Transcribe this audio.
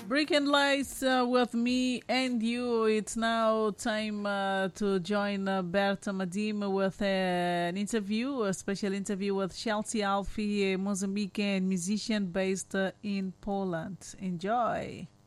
Breaking Lights with me and you. It's now time to join Berta Madim with an interview, a special interview with Chelsea Alfie, a Mozambican musician based in Poland. Enjoy.